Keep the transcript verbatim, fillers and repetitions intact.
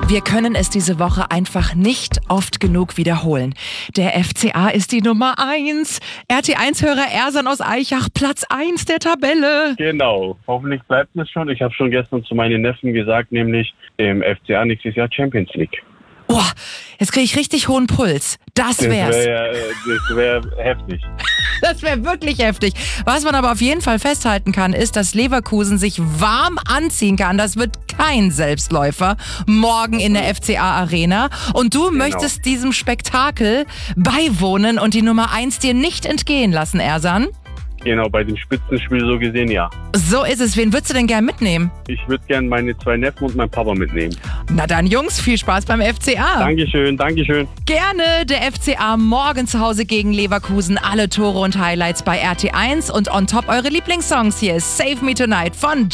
Wir können es diese Woche einfach nicht oft genug wiederholen. Der F C A ist die Nummer eins. R T eins-Hörer Ersan aus Aichach, Platz eins der Tabelle. Genau, hoffentlich bleibt es schon. Ich habe schon gestern zu meinen Neffen gesagt, nämlich im F C A nächstes Jahr Champions League. Boah, jetzt kriege ich richtig hohen Puls. Das wär's. Das wäre das wär heftig. Das wäre wirklich heftig. Was man aber auf jeden Fall festhalten kann, ist, dass Leverkusen sich warm anziehen kann. Das wird kein Selbstläufer morgen in der F C A-Arena. Und du Genau. möchtest diesem Spektakel beiwohnen und die Nummer eins dir nicht entgehen lassen, Ersan? Genau, bei dem Spitzenspiel so gesehen, ja. So ist es. Wen würdest du denn gern mitnehmen? Ich würde gerne meine zwei Neffen und meinen Papa mitnehmen. Na dann, Jungs, viel Spaß beim F C A. Dankeschön, Dankeschön. Gerne. Der F C A morgen zu Hause gegen Leverkusen. Alle Tore und Highlights bei R T eins und on top eure Lieblingssongs. Hier ist Save Me Tonight von